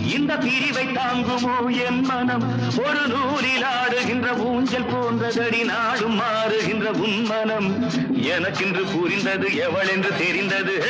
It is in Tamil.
இந்த பிரிவை தாங்குமோ என் மனம் ஒரு நூலில் ஆடுகின்ற ஊஞ்சல் போன்றதடி நாடும் மாறுகின்ற உன் மனம் எனக்கென்று புரிந்தது எவள் என்று தெரிந்தது